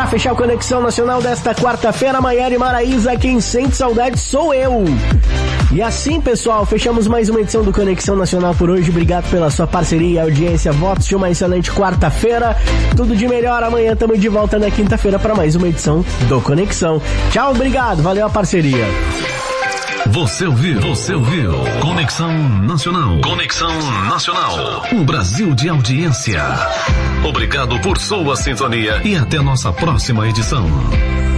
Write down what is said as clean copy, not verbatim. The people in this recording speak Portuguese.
fechar o Conexão Nacional desta quarta-feira, Maiara e Maraísa, quem sente saudade sou eu. E assim, pessoal, fechamos mais uma edição do Conexão Nacional por hoje. Obrigado pela sua parceria e audiência. Votos de uma excelente quarta-feira. Tudo de melhor. Amanhã estamos de volta na quinta-feira para mais uma edição do Conexão. Tchau, obrigado. Valeu a parceria. Você ouviu Conexão Nacional. Conexão Nacional. Um Brasil de audiência. Obrigado por sua sintonia e até nossa próxima edição.